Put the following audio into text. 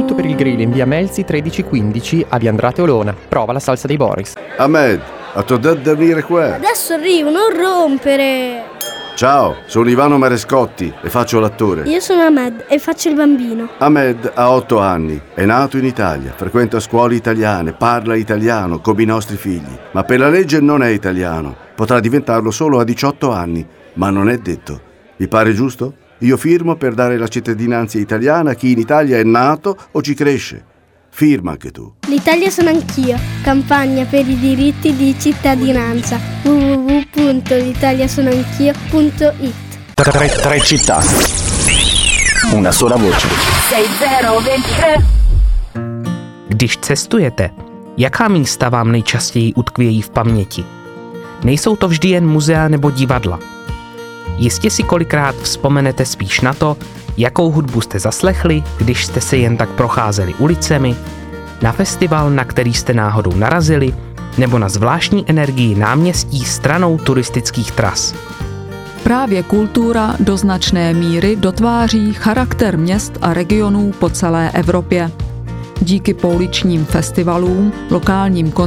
Tutto per il grill in via Melzi 1315 a via Andrate Olona. Prova la salsa dei Boris. Ahmed, ti ho detto di venire qua. Adesso arrivo, non rompere. Ciao, sono Ivano Marescotti e faccio l'attore. Io sono Ahmed e faccio il bambino. Ahmed ha 8 anni, è nato in Italia, frequenta scuole italiane, parla italiano come i nostri figli, ma per la legge non è italiano. Potrà diventarlo solo a 18 anni, ma non è detto. Vi pare giusto? Io firmo per dare la cittadinanza italiana a chi in Italia è nato o ci cresce. Firma anche tu. L'Italia sono anch'io. Campagna per i diritti di cittadinanza. www.l'italiasonoanchio.it. Tre città. Una sola voce. 6023. Když cestujete, jaká místa vám nejčastěji utkvějí v paměti? Nejsou to vždy jen muzea nebo divadla. Jistě si kolikrát vzpomenete spíš na to, jakou hudbu jste zaslechli, když jste se jen tak procházeli ulicemi, na festival, na který jste náhodou narazili, nebo na zvláštní energii náměstí stranou turistických tras. Právě kultura do značné míry dotváří charakter měst a regionů po celé Evropě. Díky pouličním festivalům, lokálním